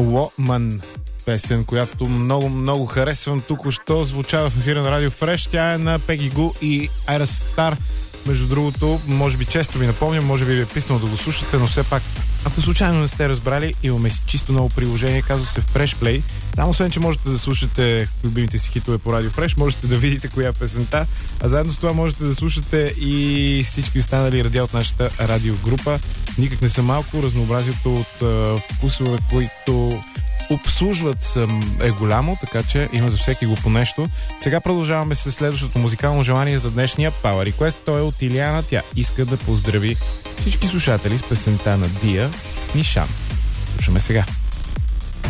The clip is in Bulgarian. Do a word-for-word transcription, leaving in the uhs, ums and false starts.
Woman песен, която много, много харесвам. Току-що звучава в ефира на Радио Фреш. Тя е на Пеги Гу и Айра Стар. Между другото, може би често ви напомням, може би ви е писнало да го слушате, но все пак, ако случайно не сте разбрали, имаме чисто ново приложение, казва се Fresh Play. Там, освен че можете да слушате любимите си хитове по Радио Фреш, можете да видите коя е песента, а заедно с това можете да слушате и всички останали радиа от нашата радиогрупа. Никак не са малко, разнообразието от uh, вкусове, които обслужват е голямо, така че има за всеки го по нещо. Сега продължаваме с следващото музикално желание за днешния Power Request. Той е от Илиана. Тя иска да поздрави всички слушатели с песента на Дия Нишан. Слушаме сега.